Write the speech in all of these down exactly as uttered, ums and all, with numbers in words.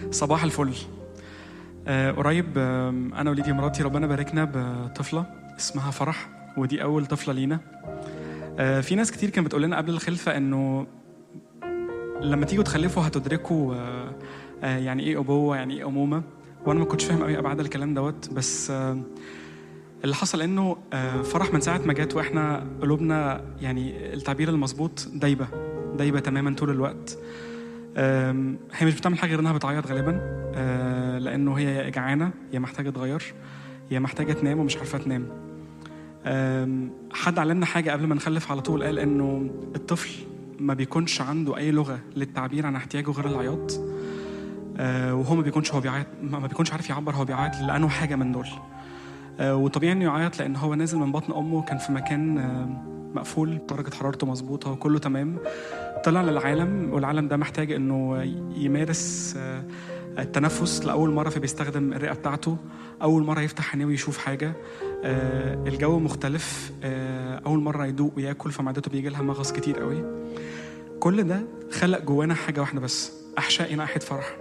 صباح الفل. آه قريب آه انا وليدي مراتي ربنا باركنا بطفله اسمها فرح، ودي اول طفله لينا. آه في ناس كتير كانت بتقول لنا قبل الخلفه انه لما تيجوا تخلفوا هتدركوا آه آه يعني ايه ابوه، يعني ايه امومه، وانا ما كنتش فاهم قوي ابعاد الكلام دوت. بس آه اللي حصل انه آه فرح من ساعه ما جت واحنا قلوبنا، يعني التعبير المظبوط، دايبه دايبه تماما طول الوقت. هي مش بتعمل حاجه غير انها بتعيط غالبا، لانه هي جعانه، هي محتاجه تغير، هي محتاجه تنام ومش عارفه تنام. حد علمنا حاجه قبل ما نخلف على طول، قال انه الطفل ما بيكونش عنده اي لغه للتعبير عن احتياجه غير العياط، وهو ما بيكونش هو بيعيط ما بيكونش عارف يعبر هو بيعيط لانه حاجه من دول. وطبيعي انه يعيط لان هو نازل من بطن امه، كان في مكان مقفول، درجه حرارته مظبوطه وكله تمام، طلع للعالم، والعالم ده محتاج انه يمارس التنفس لاول مره، فبيستخدم الرئه بتاعته، اول مره يفتح عينيه ويشوف حاجه، الجو مختلف، اول مره يدوق وياكل، فمعدته بيجي لها مغص كتير قوي. كل ده خلق جوانا حاجه واحده بس، احشائي ناحيه فرح،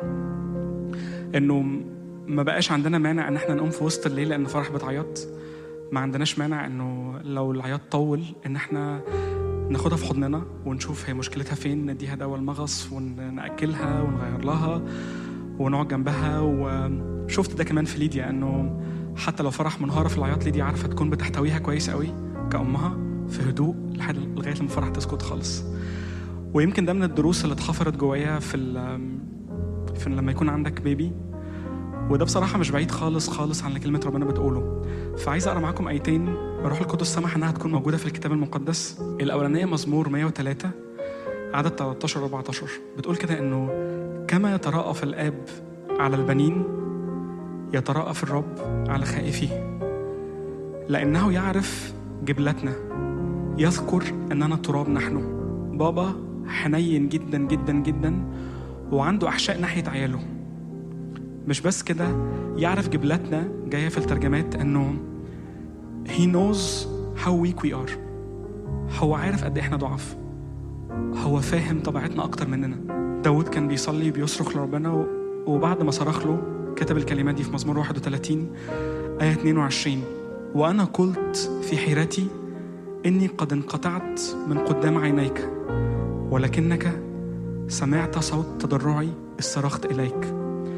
انه ما بقاش عندنا مانع ان احنا نقوم في وسط الليل لان فرح بتعيط، ما عندناش مانع انه لو العياط طول ان احنا ناخدها في حضننا ونشوف هي مشكلتها فين، نديها دواء المغص ونأكلها ونغير لها ونقعد جنبها. وشفت ده كمان في ليديا، انه حتى لو فرح منهارة في العياط، ليديا عارفة تكون بتحتويها كويس قوي كأمها في هدوء لحد لغاية لما فرح تسكت خالص. ويمكن ده من الدروس اللي اتحفرت جوايا في, في لما يكون عندك بيبي، وده بصراحة مش بعيد خالص خالص عن كلمة ربنا بتقوله. فعايز أقرأ معاكم آيتين الروح القدس سمح أنها تكون موجودة في الكتاب المقدس. الأولانية مزمور مية وثلاثة عدد ثلاثة عشر أربعة عشر، بتقول كده إنه كما يتراءف الآب على البنين يتراءف الرب على خائفيه، لأنه يعرف جبلتنا، يذكر أننا تراب نحن. بابا حنين جدا جدا جدا وعنده أحشاء ناحية عياله. مش بس كده، يعرف جبلتنا، جاية في الترجمات أنه He knows how weak we are. هو عارف قد إحنا ضعف، هو فاهم طبيعتنا أكتر مننا. داود كان بيصلي بيصرخ لربنا، وبعد ما صرخ له كتب الكلمات دي في مزمور واحد وثلاثين آية اثنين وعشرين: وأنا قلت في حيرتي إني قد انقطعت من قدام عينيك، ولكنك سمعت صوت تضرعي الصرخت إليك.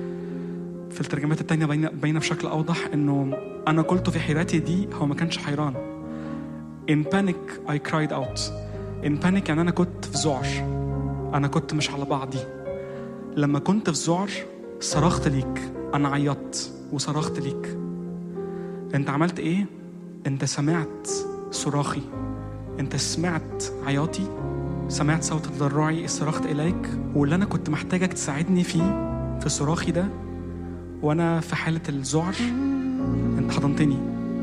في الترجمات التانية بينا بشكل أوضح إنه أنا قلت في حيرتي دي، هو ما كانش حيران. In panic I cried out. In panic يعني أنا كنت في ذعر، أنا كنت مش على بعضي. لما كنت في ذعر صرخت ليك، أنا عيطت وصرخت ليك. أنت عملت إيه؟ أنت سمعت صراخي، أنت سمعت عياطي، سمعت صوت تضرعي صرخت إليك. واللي أنا كنت محتاجك تساعدني فيه في صراخي ده وأنا في حالة الذعر، أنت حضنتني.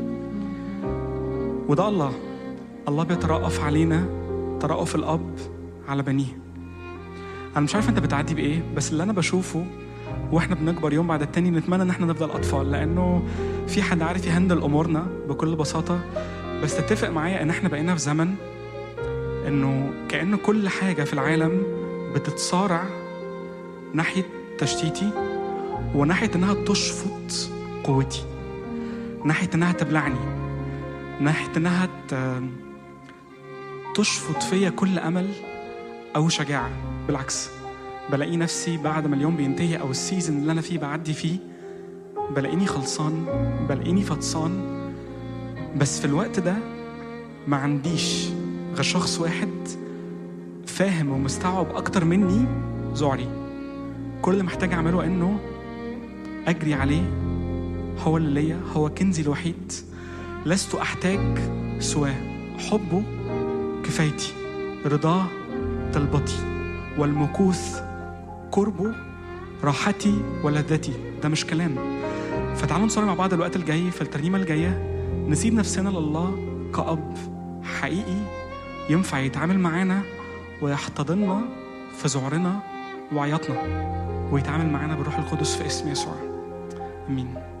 وده الله الله بيترأف علينا ترأف الأب على بنيه. أنا مش عارف أنت بتعدي بإيه، بس اللي أنا بشوفه وإحنا بنكبر يوم بعد التاني نتمنى إن إحنا نفضل أطفال، لأنه في حد عارف يهندل أمورنا بكل بساطة. بس تتفق معايا إن إحنا بقينا في زمن إنه كأن كل حاجة في العالم بتتصارع ناحية تشتيتي، وناحية إنها تشفط قوتي، ناحية إنها تبلعني، ناحية إنها تشفط فيا كل أمل أو شجاعة. بالعكس، بلاقي نفسي بعد ما اليوم بينتهي أو السيزن اللي أنا فيه بعدي فيه، بلاقيني خلصان، بلاقيني فطسان. بس في الوقت ده ما عنديش غير شخص واحد فاهم ومستوعب أكتر مني ذعري. كل اللي محتاج أعمله إنه أجري عليه، هو اللي ليا، هو كنزي الوحيد، لست أحتاج سواه. حبه كفايتي، رضاه طلبتي، والمكوث قربه راحتي ولذتي. ده مش كلام. فتعالوا نصلي مع بعض الوقت الجاي في الترنيمة الجاية، نسيب نفسنا لله كأب حقيقي ينفع يتعامل معانا ويحتضننا في ذعرنا وعياطنا، ويتعامل معانا بالروح القدس في اسم يسوع. آمين.